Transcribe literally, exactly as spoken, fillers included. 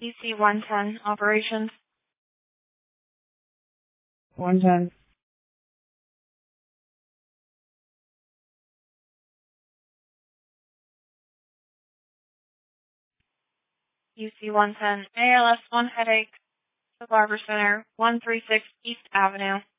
U C one ten, operations. one ten. U C one ten, A L S one headache, the Barber Center, one thirty-six East Avenue.